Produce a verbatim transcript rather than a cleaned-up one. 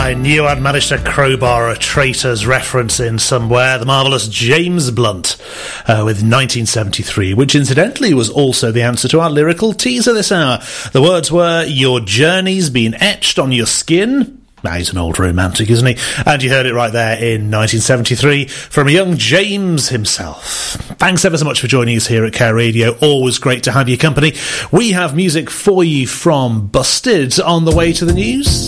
I knew I'd managed to crowbar a Traitors reference in somewhere. The marvellous James Blunt uh, with nineteen seventy-three, which incidentally was also the answer to our lyrical teaser this hour. The words were, your journey's been etched on your skin. Nah, he's an old romantic, isn't he? And you heard it right there in nineteen seventy-three from a young James himself. Thanks ever so much for joining us here at Care Radio. Always great to have your company. We have music for you from Busted on the way to the news.